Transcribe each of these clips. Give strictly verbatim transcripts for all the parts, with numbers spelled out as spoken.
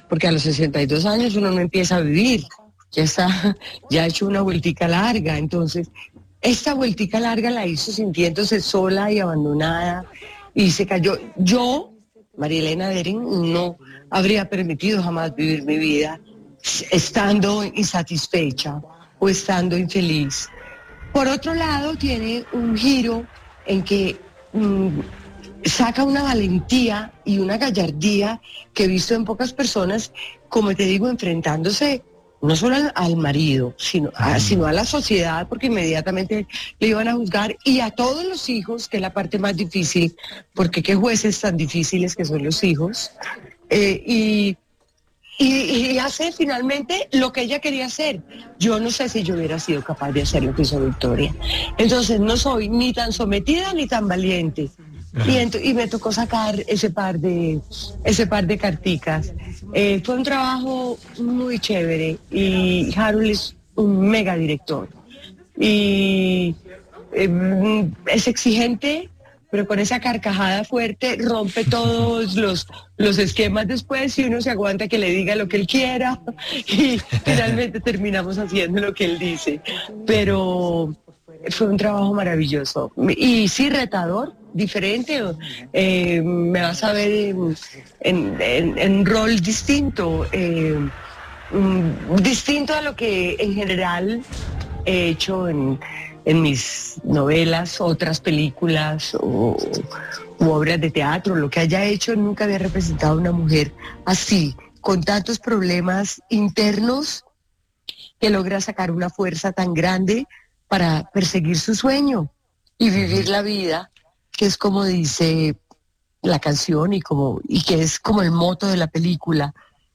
porque a los sesenta y dos años uno no empieza a vivir, ya está, ya ha hecho una vueltica larga, entonces esta vueltica larga la hizo sintiéndose sola y abandonada y se cayó. Yo, María Elena Deren, no habría permitido jamás vivir mi vida estando insatisfecha o estando infeliz. Por otro lado, tiene un giro en que mmm, saca una valentía y una gallardía que he visto en pocas personas, como te digo, enfrentándose no solo al, al marido, sino a, sino a la sociedad, porque inmediatamente le iban a juzgar, y a todos los hijos, que es la parte más difícil, porque qué jueces tan difíciles que son los hijos, eh, y... Y, y hace finalmente lo que ella quería hacer. Yo no sé si yo hubiera sido capaz de hacer lo que hizo Victoria. Entonces no soy ni tan sometida ni tan valiente. Y, ent- y me tocó sacar ese par de, ese par de carticas. Eh, fue un trabajo muy chévere y Harold es un mega director. Y eh, es exigente, pero con esa carcajada fuerte rompe todos los, los esquemas después y uno se aguanta que le diga lo que él quiera y finalmente terminamos haciendo lo que él dice. Pero fue un trabajo maravilloso y sí retador, diferente. Eh, me vas a ver en, en, en, en un rol distinto, eh, um, distinto a lo que en general he hecho en... en mis novelas, otras películas o, u obras de teatro, lo que haya hecho. Nunca había representado a una mujer así, con tantos problemas internos, que logra sacar una fuerza tan grande para perseguir su sueño y vivir la vida, que es como dice la canción y, como, y que es como el moto de la película.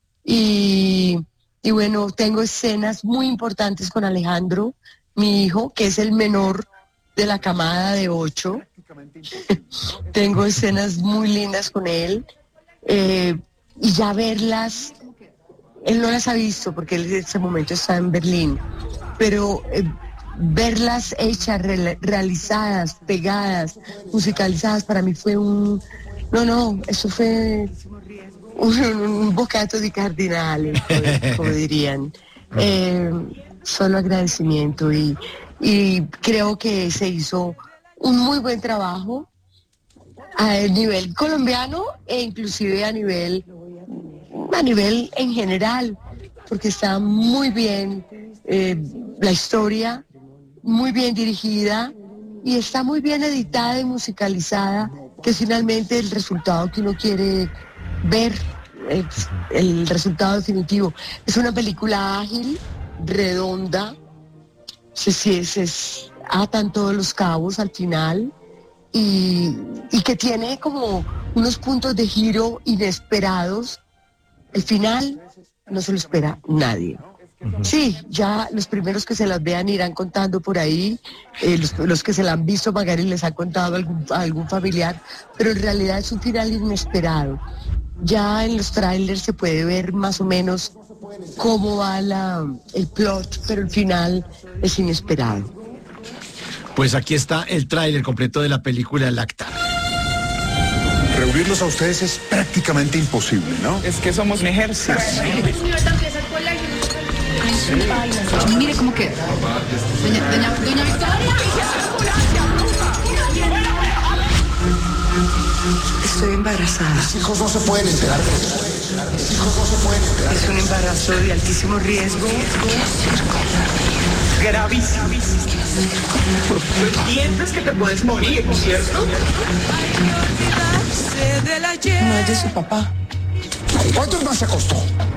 Y, y bueno, tengo escenas muy importantes con Alejandro, mi hijo, que es el menor de la camada de ocho. Tengo escenas muy lindas con él. Eh, y ya verlas, él no las ha visto porque él en ese momento está en Berlín, pero eh, verlas hechas, re- realizadas, pegadas, musicalizadas, para mí fue un... No, no, eso fue un, un bocato di cardinale, como, como dirían. Eh, solo agradecimiento y, y creo que se hizo un muy buen trabajo a nivel colombiano e inclusive a nivel a nivel en general, porque está muy bien eh, la historia, muy bien dirigida y está muy bien editada y musicalizada, que es finalmente el resultado que uno quiere ver, eh, el resultado definitivo. Es una película ágil, redonda, se, se, se atan todos los cabos al final y, y que tiene como unos puntos de giro inesperados. El final no se lo espera nadie. Sí, ya los primeros que se las vean irán contando por ahí, eh, los, los que se la han visto, Magari les ha contado a algún, a algún familiar, pero en realidad es un final inesperado. Ya en los trailers se puede ver más o menos cómo va la, el plot, pero el final es inesperado. Pues aquí está el tráiler completo de la película El Acta. Reunirlos a ustedes es prácticamente imposible, ¿no? Es que somos un ejército. Sí. Mire cómo queda. Doña, doña, doña Victoria. Estoy embarazada. Mis hijos no se pueden enterar de eso. Mis hijos no se pueden enterar. Es un embarazo de altísimo riesgo. Gravísimo. Entiendes que te puedes morir, ¿cierto? No es de su papá. ¿Cuántos más se costó?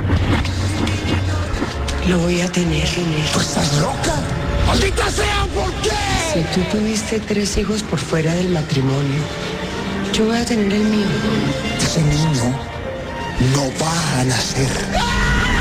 Lo voy a tener. ¿Tú estás loca? ¡Maldita sea! ¿Por qué? Si tú tuviste tres hijos por fuera del matrimonio, yo voy a tener el mío. Ese niño no va a nacer.